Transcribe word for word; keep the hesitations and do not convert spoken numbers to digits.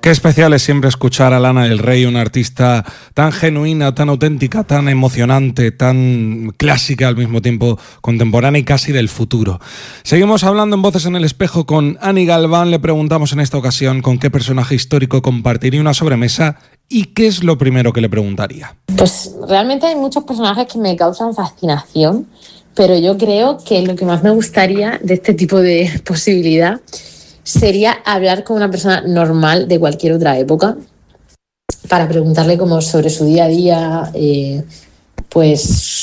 Qué especial es siempre escuchar a Lana del Rey, una artista tan genuina, tan auténtica, tan emocionante, tan clásica al mismo tiempo, contemporánea y casi del futuro. Seguimos hablando en Voces en el Espejo con Ani Galván. Le preguntamos en esta ocasión con qué personaje histórico compartiría una sobremesa y qué es lo primero que le preguntaría. Pues realmente hay muchos personajes que me causan fascinación, pero yo creo que lo que más me gustaría de este tipo de posibilidad sería hablar con una persona normal de cualquier otra época para preguntarle como sobre su día a día, eh, pues